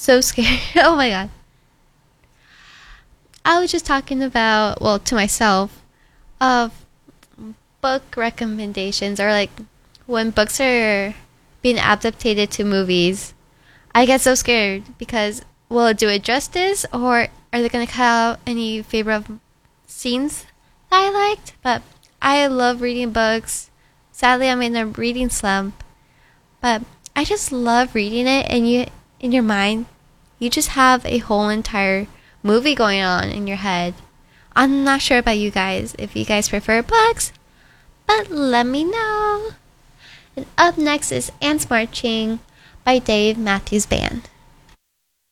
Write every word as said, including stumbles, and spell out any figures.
so scared. Oh my god. I was just talking about, well, to myself, of book recommendations, or like when books are being adapted to movies. I get so scared because will it do it justice, or are they going to cut out any favorite scenes that I liked? But I love reading books. Sadly, I'm in a reading slump, but I just love reading it, and you, in your mind, you just have a whole entire movie going on in your head. I'm not sure about you guys, if you guys prefer books, but let me know. And up next is Ants Marching by Dave Matthews Band.